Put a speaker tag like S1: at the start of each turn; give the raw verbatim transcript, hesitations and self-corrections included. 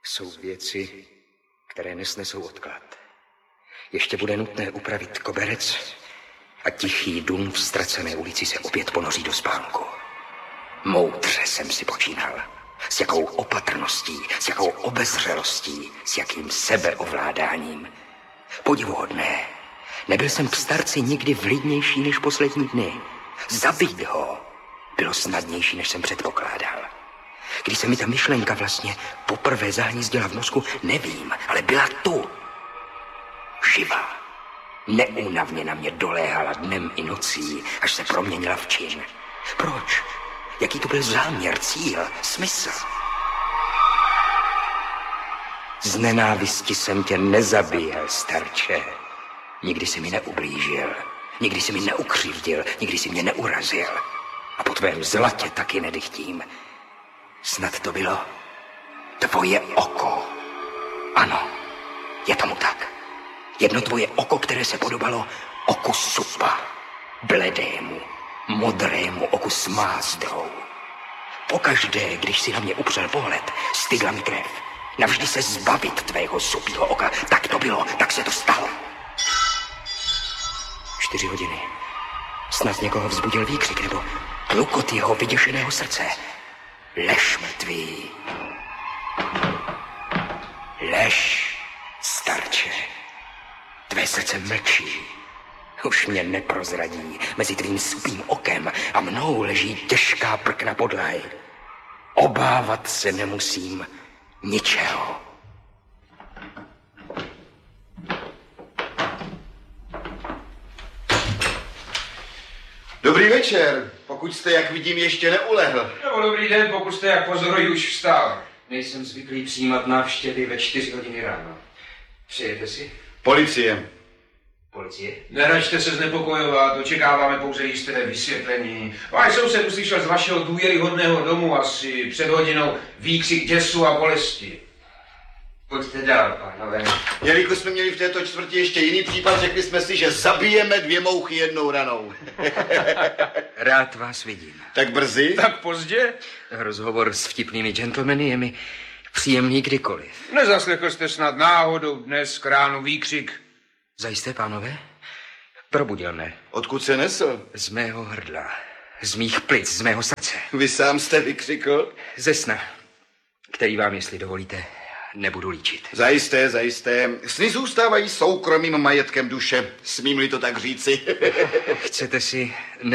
S1: Jsou věci, které nesnesou odklad. Ještě bude nutné upravit koberec a tichý dům v ztracené ulici se opět ponoří do spánku. Moudře jsem si počínal. S jakou opatrností, s jakou obezřelostí, s jakým sebeovládáním. Podivuhodné. Nebyl jsem k starci nikdy vlídnější než poslední dny. Zabít ho bylo snadnější, než jsem předpokládal. Když se mi ta myšlenka vlastně poprvé zahnízdila v mozku, nevím, ale byla tu. Živá. Neúnavně na mě doléhala dnem i nocí, až se proměnila v čin. Proč? Jaký to byl záměr, cíl, smysl? Z nenávisti jsem tě nezabíjel, starče. Nikdy si mi neublížil, nikdy si mi neukřivdil, nikdy si mě neurazil. A po tvém zlatě taky nedychtím. Snad to bylo tvoje oko. Ano, je tomu tak. Jedno tvoje oko, které se podobalo oku supa. Bledému, modrému oku s mázdou. Pokaždé, když si na mě upřel pohled, stygla mi krev. Navždy se zbavit tvého supího oka. Tak to bylo, tak se to stalo. Čtyři hodiny. Snad někoho vzbudil výkřik nebo klukot jeho vyděšeného srdce. Lež mrtvý. Lež, starče. Tvé srdce mlčí. Už mě neprozradí. Mezi tvým supým okem a mnou leží těžká prkna podlahy. Obávat se nemusím ničeho.
S2: Dobrý večer, pokud jste, jak vidím, ještě neulehl.
S3: Nebo dobrý den, pokud jste, jak pozoruji, už vstal. Nejsem zvyklý přijímat návštěvy ve čtyři hodiny ráno. Přejete si?
S2: Policie.
S3: Policie? Neračte se znepokojovat, očekáváme pouze jisté vysvětlení. Váš soused uslyšel z vašeho důvěryhodného domu asi před hodinou výkřik děsu a bolesti. Pojďte dál, pánové.
S2: Jelikož jsme měli v této čtvrti ještě jiný případ, řekli jsme si, že zabijeme dvě mouchy jednou ranou.
S1: Rád vás vidím.
S2: Tak brzy?
S3: Tak pozdě?
S1: Rozhovor s vtipnými gentlemany je mi příjemný kdykoliv.
S3: Nezaslechl jste snad náhodou dnes k ránu výkřik?
S1: Zajisté, pánové? Probudil mne.
S2: Odkud se nesl?
S1: Z mého hrdla. Z mých plic, z mého srdce.
S2: Vy sám jste vykřikl?
S1: Ze sna, který vám, jestli dovolíte, nebudu líčit.
S2: Zajisté, zajisté. Sny zůstávají soukromým majetkem duše. Smím-li to tak říci?
S1: Chcete si